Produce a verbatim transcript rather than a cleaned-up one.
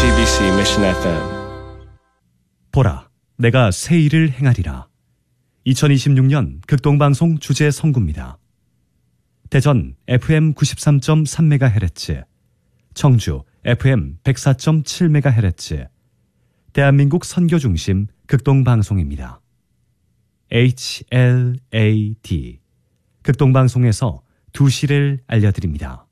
제이티비씨 Mission 에프엠. 보라, 내가 새 일을 행하리라. 이천이십육 년 극동방송 주제 선구입니다. 대전 에프엠 구십삼 점 삼 메가헤르츠, 청주 에프엠 백사 점 칠 메가헤르츠, 대한민국 선교중심 극동방송입니다. 에이치엘에이디, 극동방송에서 두 시를 알려드립니다.